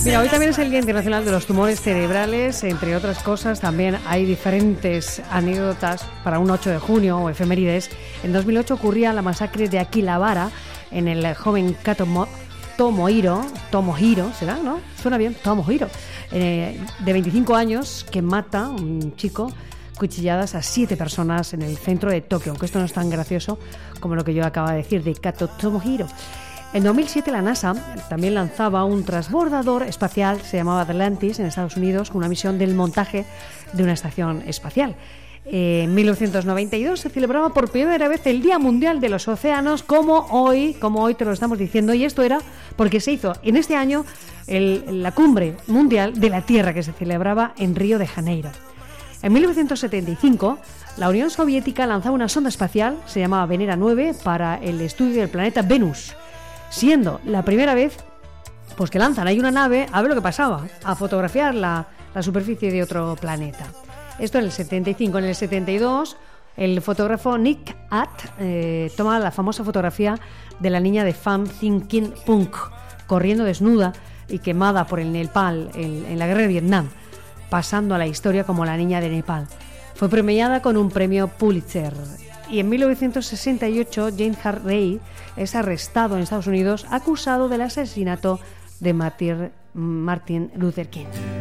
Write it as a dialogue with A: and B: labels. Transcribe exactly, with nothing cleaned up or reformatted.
A: Mira, hoy también es el Día Internacional de los Tumores Cerebrales. Entre otras cosas, también hay diferentes anécdotas para un ocho de junio o efemérides. En dos mil ocho ocurría la masacre de Akihabara en el joven Kato Tomohiro, Tomohiro, ¿será? ¿No? Suena bien, Tomohiro, eh, de veinticinco años, que mata, un chico, cuchilladas a siete personas en el centro de Tokio, aunque esto no es tan gracioso como lo que yo acabo de decir de Kato Tomohiro. En dos mil siete la NASA también lanzaba un transbordador espacial, se llamaba Atlantis, en Estados Unidos, con una misión del montaje de una estación espacial. En mil novecientos noventa y dos se celebraba por primera vez el Día Mundial de los Océanos, como hoy, como hoy te lo estamos diciendo, y esto era porque se hizo en este año el, la Cumbre Mundial de la Tierra, que se celebraba en Río de Janeiro. En mil novecientos setenta y cinco, la Unión Soviética lanzaba una sonda espacial, se llamaba Venera nueve, para el estudio del planeta Venus, siendo la primera vez pues que lanzan ahí una nave a ver lo que pasaba, a fotografiar la, la superficie de otro planeta. Esto en el setenta y cinco. En el setenta y dos, el fotógrafo Nick At eh, toma la famosa fotografía de la niña de Pham Thi Kim Phuc corriendo desnuda y quemada por el Nepal en, en la guerra de Vietnam, pasando a la historia como la niña de Nepal. Fue premiada con un premio Pulitzer. Y en mil novecientos sesenta y ocho, James Hart Ray es arrestado en Estados Unidos acusado del asesinato de Martin Luther King.